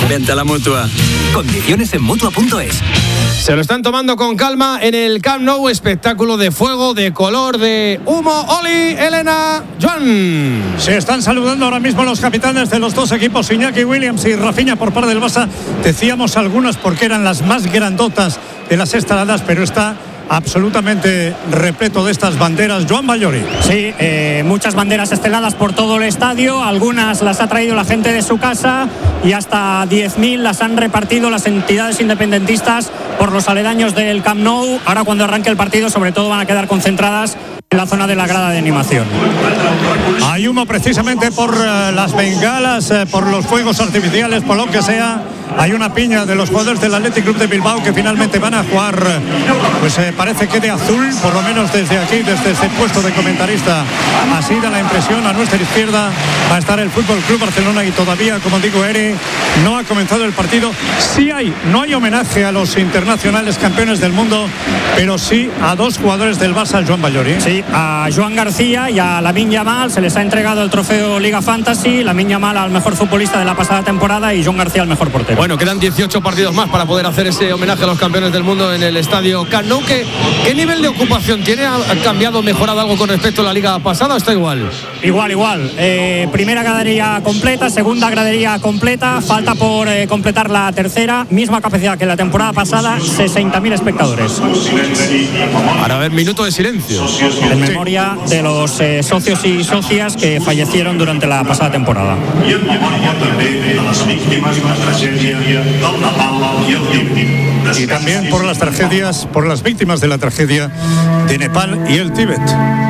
Vente a la Mutua. Condiciones en Mutua.es. Se lo están tomando con calma en el Camp Nou. Espectáculo de fuego, de color, de humo. Oli, Elena, Joan. Se están saludando ahora mismo los capitanes de los dos equipos, Iñaki Williams y Rafinha por parte del Barça. Decíamos algunas porque eran las más grandotas de las esteladas, pero está absolutamente repleto de estas banderas. Joan Vallori. Sí, muchas banderas esteladas por todo el estadio. Algunas las ha traído la gente de su casa y hasta 10.000 las han repartido las entidades independentistas por los aledaños del Camp Nou. Ahora, cuando arranque el partido, sobre todo van a quedar concentradas en la zona de la grada de animación. Hay humo precisamente por las bengalas, por los fuegos artificiales, por lo que sea. Hay una piña de los jugadores del Athletic Club de Bilbao que finalmente van a jugar, pues parece que de azul, por lo menos desde aquí, desde este puesto de comentarista. Así da la impresión. A nuestra izquierda va a estar el Fútbol Club Barcelona y todavía, como digo, Eri, no ha comenzado el partido. Sí no hay homenaje a los internacionales campeones del mundo, pero sí a dos jugadores del Barça, Joan Vallori. Sí, a Joan García y a Lamine Yamal se les ha entregado el trofeo Liga Fantasy. Lamine Yamal al mejor futbolista de la pasada temporada y Joan García al mejor portero. Bueno, quedan 18 partidos más para poder hacer ese homenaje a los campeones del mundo en el estadio Camp Nou. ¿Qué nivel de ocupación tiene? ¿Ha cambiado, mejorado algo con respecto a la liga pasada o está igual? Igual. Primera gradería completa, segunda gradería completa. Falta por completar la tercera. Misma capacidad que la temporada pasada, 60.000 espectadores. Para ver, minuto de silencio. En memoria de los socios y socias que fallecieron durante la pasada temporada. Y en memoria también de las víctimas de la tragedia del Nepal y el Tíbet. Y también por las víctimas de la tragedia de Nepal y el Tíbet.